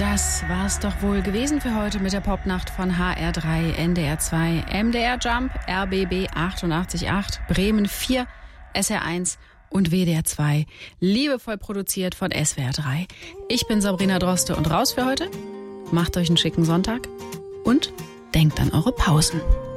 Das war's doch wohl gewesen für heute mit der Popnacht von HR3, NDR 2, MDR Jump, RBB 88.8, Bremen 4, SR 1 und WDR 2. Liebevoll produziert von SWR 3. Ich bin Sabrina Droste und raus für heute. Macht euch einen schicken Sonntag und denkt an eure Pausen.